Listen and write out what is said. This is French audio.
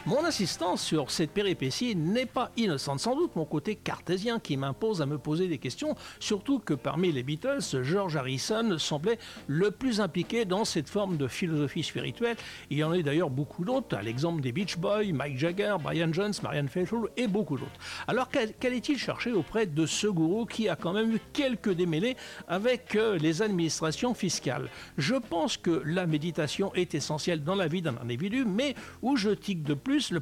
Mon insistance sur cette péripétie n'est pas innocente. Sans doute mon côté cartésien qui m'impose à me poser des questions, surtout que parmi les Beatles, George Harrison semblait le plus impliqué dans cette forme de philosophie spirituelle. Il y en a d'ailleurs beaucoup d'autres, à l'exemple des Beach Boys, Mick Jagger, Brian Jones, Marianne Faithfull et beaucoup d'autres. Alors qu'allait-il chercher auprès de ce gourou qui a quand même eu quelques démêlés avec les administrations fiscales? Je pense que la méditation est essentielle dans la vie d'un individu, mais où je tique de plus, le